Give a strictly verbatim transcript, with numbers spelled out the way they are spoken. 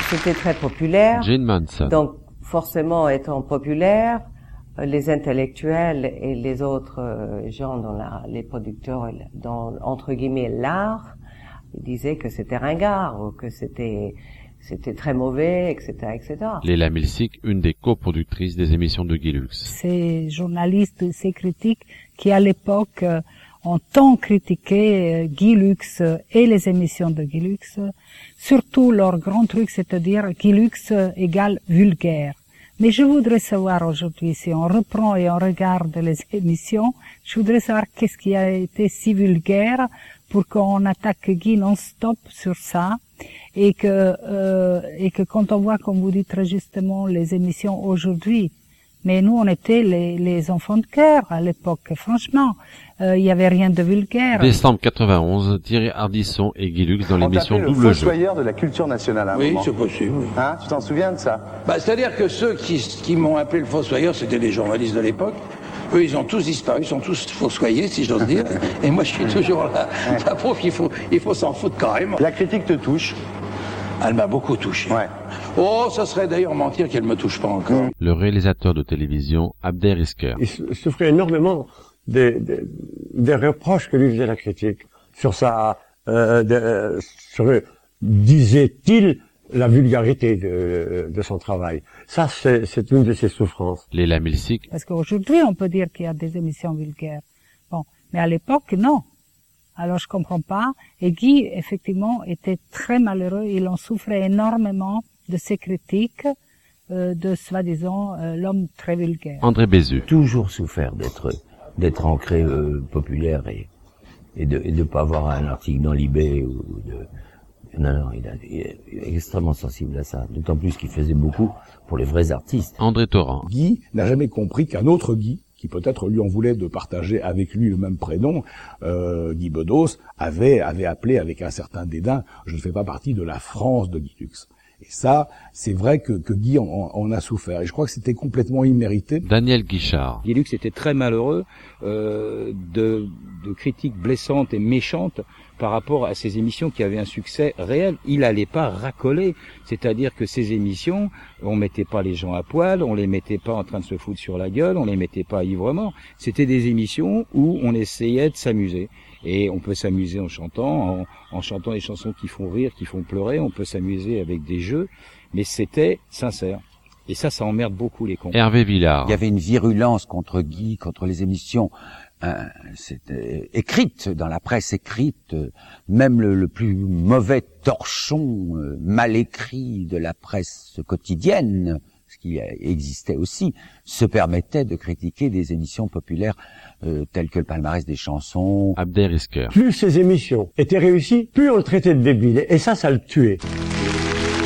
c'était très populaire. Jane Manson. Donc, forcément, étant populaire, les intellectuels et les autres gens dans la, les producteurs, dans, entre guillemets, l'art, ils disaient que c'était ringard, ou que c'était, c'était très mauvais, et cetera, et cetera. Léla Milsik, une des coproductrices des émissions de Guy Lux. Ces journalistes, ces critiques qui, à l'époque, ont tant critiqué Guy Lux et les émissions de Guy Lux, surtout leur grand truc, c'est-à-dire Guy Lux égale vulgaire. Mais je voudrais savoir aujourd'hui, si on reprend et on regarde les émissions, je voudrais savoir qu'est-ce qui a été si vulgaire pour qu'on attaque Guy non-stop sur ça, et que euh, et que quand on voit, comme vous dites très justement, les émissions aujourd'hui, mais nous on était les, les enfants de cœur à l'époque, franchement, il euh, y avait rien de vulgaire. Décembre quatre-vingt-onze, Thierry Ardisson et Guy Lux dans l'émission Double Jeu. Le fossoyeur de la culture nationale à un oui, moment. Oui, c'est possible. Hein, tu t'en souviens de ça? Bah, c'est-à-dire que ceux qui, qui m'ont appelé le fossoyeur, c'était les journalistes de l'époque. Eux, ils ont tous disparu, ils sont tous fossoyés, si j'ose dire. Et moi, je suis toujours là. La pauvre, il faut, il faut s'en foutre carrément. La critique te touche? Elle m'a beaucoup touché. Ouais. Oh, ça serait d'ailleurs mentir qu'elle me touche pas encore. Mmh. Le réalisateur de télévision, Abder Isker. Il souffrait énormément des, des, des reproches que lui faisait la critique sur sa, euh, de, sur, disait-il, la vulgarité de, de son travail. Ça, c'est, c'est une de ses souffrances. Léla Milsik. Parce qu'aujourd'hui, on peut dire qu'il y a des émissions vulgaires. Bon, mais à l'époque, non. Alors, je comprends pas. Et Guy, effectivement, était très malheureux. Il en souffrait énormément de ces critiques, euh, de, soi-disant, euh, l'homme très vulgaire. André Bézu. Toujours souffert d'être, d'être ancré, euh, populaire et, et de, et de pas avoir un article dans Libé ou de, non, non, il, a, il est extrêmement sensible à ça. D'autant plus qu'il faisait beaucoup pour les vrais artistes. André Torrent. Guy n'a jamais compris qu'un autre Guy, qui peut-être lui en voulait de partager avec lui le même prénom, euh, Guy Bedos, avait, avait appelé avec un certain dédain « Je ne fais pas partie de la France de Guy Lux ». Et ça, c'est vrai que, que Guy en, en a souffert. Et je crois que c'était complètement immérité. Daniel Guichard. Guy Lux était très malheureux euh, de, de critiques blessantes et méchantes par rapport à ces émissions qui avaient un succès réel. Il allait pas racoler. C'est-à-dire que ces émissions, on mettait pas les gens à poil, on les mettait pas en train de se foutre sur la gueule, on les mettait pas ivre-mort. C'était des émissions où on essayait de s'amuser. Et on peut s'amuser en chantant, en, en chantant des chansons qui font rire, qui font pleurer, on peut s'amuser avec des jeux, mais c'était sincère. Et ça, ça emmerde beaucoup les cons. Hervé Villard. Il y avait une virulence contre Guy, contre les émissions euh, c'était écrites, dans la presse écrite, même le, le plus mauvais torchon euh, mal écrit de la presse quotidienne, ce qui existait aussi, se permettait de critiquer des émissions populaires euh, telles que le palmarès des chansons. Abder Isker. Plus ces émissions étaient réussies, plus on le traitait de débile. Et ça, ça le tuait.